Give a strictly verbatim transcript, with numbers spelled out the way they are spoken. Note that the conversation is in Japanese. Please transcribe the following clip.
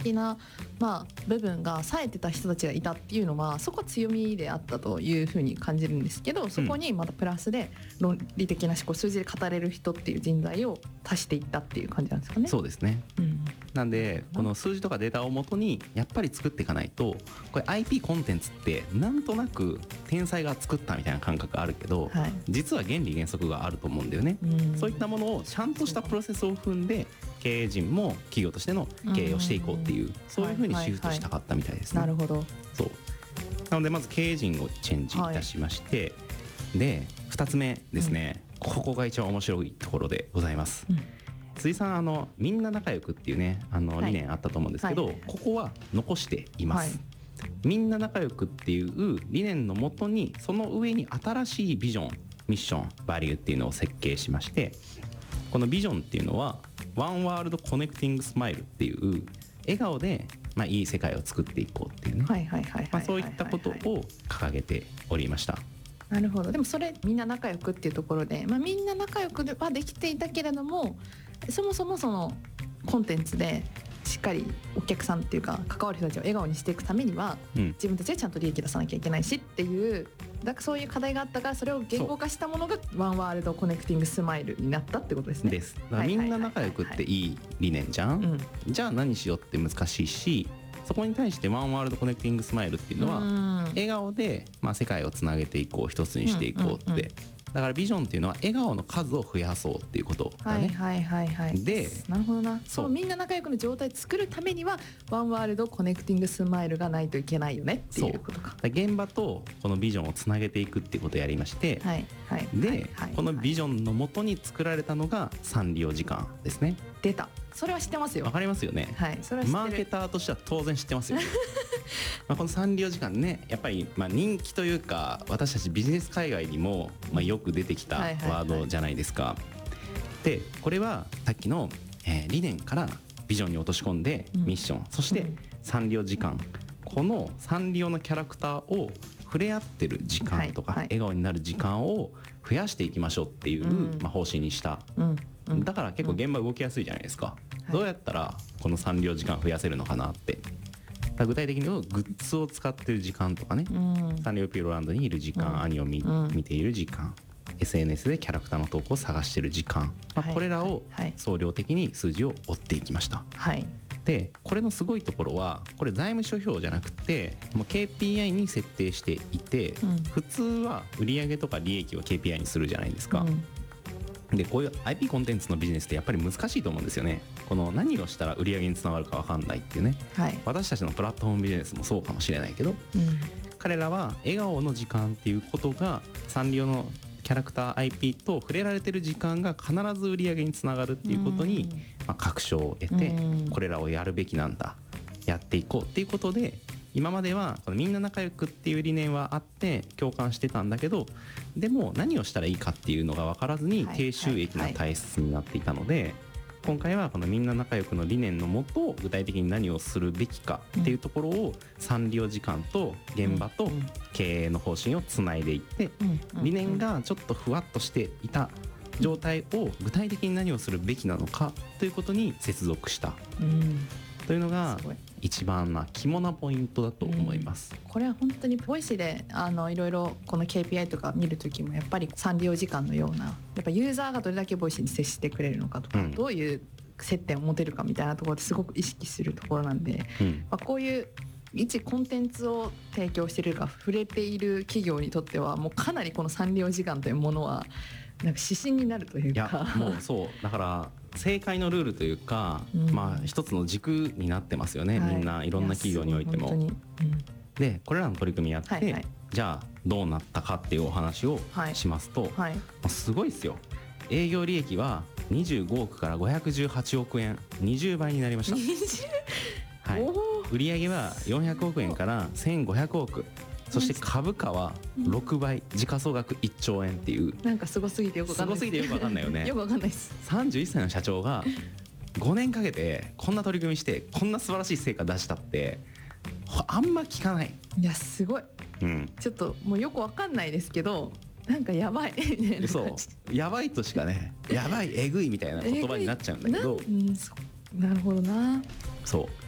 的な、まあ、部分が冴えてた人たちがいたっていうのはそこは強みであったというふうに感じるんですけど、そこにまたプラスで論理的な思考、数字で語れる人っていう人材を足していったっていう感じなんですかね。 そうですね、 うん、 なんでこの数字とかデータをもとにやっぱり作っていかないと、これ アイピー コンテンツってなんとなく天才が作ったみたいな感覚あるけど、はい、実は原理原則があると思うんだよね、うん、そういったものをちゃんとしたプロセスを踏んで経営陣も企業としての経営をしていこうっていう、うん、そういうふうにシフトしたかったみたいですね、 はいはいはい、なるほど。 そうなのでまず経営陣をチェンジいたしまして、はい、でふたつめですね、うん、ここが一番面白いところでございます、うん、辻さんあのみんな仲良くっていうねあの理念あったと思うんですけど、はいはいはい、ここは残しています、はい、みんな仲良くっていう理念のもとにその上に新しいビジョンミッションバリューっていうのを設計しまして、このビジョンっていうのはワンワールドコネクティングスマイルっていう笑顔でまあいい世界を作っていこうっていうね、そういったことを掲げておりました。 なるほど。でもそれみんな仲良くっていうところで、まあ、みんな仲良くはできていたけれども、そもそもそのコンテンツでしっかりお客さんっていうか関わる人たちを笑顔にしていくためには、うん、自分たちでちゃんと利益出さなきゃいけないしっていう、だからそういう課題があったからそれを言語化したものがワンワールドコネクティングスマイルになったってことですね。 です。だからみんな仲良くっていい理念じゃん、じゃあ何しようって難しいし、そこに対してワンワールドコネクティングスマイルっていうのは笑顔でまあ世界をつなげていこう、一つにしていこうって、うんうんうん、だからビジョンっていうのは笑顔の数を増やそうっていうことだね。 はいはいはいはい。 で、 なるほどな。そう、みんな仲良くの状態を作るためにはワンワールドコネクティングスマイルがないといけないよねっていうことか。 そう、現場とこのビジョンをつなげていくっていうことをやりまして、はいはい、で、はいはい、このビジョンのもとに作られたのがサンリオ時間ですね。 出た。それは知ってますよ。 わかりますよね。 はい、それは知ってる。 マーケターとしては当然知ってますよまあこのサンリオ時間ね、やっぱりまあ人気というか私たちビジネス海外にもまあよく出てきたワードじゃないですか。でこれはさっきの、えー、理念からビジョンに落とし込んでミッション、うん、そしてサンリオ時間、このサンリオのキャラクターを触れ合ってる時間とか、はいはい、笑顔になる時間を増やしていきましょうっていう、うんまあ、方針にした、うんうん、だから結構現場動きやすいじゃないですか、うん、どうやったらこのサンリオ時間増やせるのかなって。具体的に言うとグッズを使ってる時間とかね、うん、サンリオピューロランドにいる時間、うん、アニを 見,、うん、見ている時間、 エスエヌエス でキャラクターの投稿を探してる時間、まあ、これらを総量的に数字を追っていきました、はい、でこれのすごいところはこれ財務諸表じゃなくてもう ケーピーアイ に設定していて、うん、普通は売上とか利益を ケーピーアイ にするじゃないですか、うんでこういう アイピー コンテンツのビジネスってやっぱり難しいと思うんですよね。この何をしたら売り上げにつながるか分かんないっていうね、はい、私たちのプラットフォームビジネスもそうかもしれないけど、うん、彼らは笑顔の時間っていうことがサンリオのキャラクター アイピー と触れられてる時間が必ず売り上げにつながるっていうことに、まあ、確証を得て、これらをやるべきなんだ、やっていこうっていうことで、今まではこのみんな仲良くっていう理念はあって共感してたんだけど、でも何をしたらいいかっていうのが分からずに低収益な体質になっていたので、今回はこのみんな仲良くの理念のもと具体的に何をするべきかっていうところをサンリオ時間と現場と経営の方針をつないでいって、理念がちょっとふわっとしていた状態を具体的に何をするべきなのかということに接続したというのが一番な肝なポイントだと思います、 うん、これは本当にボイシーであのいろいろこの ケーピーアイ とか見るときもやっぱりサンリオ時間のようなやっぱユーザーがどれだけボイシーに接してくれるのかとか、うん、どういう接点を持てるかみたいなところですごく意識するところなんで、うんまあ、こういう一コンテンツを提供しているか触れている企業にとってはもうかなりこのサンリオ時間というものはなんか指針になるというか、 いやもうそうだから正解のルールというか、うんまあ、一つの軸になってますよね、はい、みんないろんな企業においても、うん、でこれらの取り組みやって、はいはい、じゃあどうなったかっていうお話をしますと、はいはいまあ、すごいですよ。営業利益はにじゅうごおくからごひゃくじゅうはちおくえん、にじゅうばいになりました、はい、売上はよんひゃくおくえんからせんごひゃくおく、そして株価はろくばい、時価総額いっちょうえんっていう、 なんかすごすぎてよくわかんないです。 すごすぎてよくわかんないよねよくわかんないです。 さんじゅういっさいの社長がごねんかけてこんな取り組みしてこんな素晴らしい成果出したってあんま聞かない。 いやすごい、うん、ちょっともうよくわかんないですけどなんかやばいそうやばいとしかねやばいえぐいみたいな言葉になっちゃうんだけど、 な, うん、そなるほどな。 そう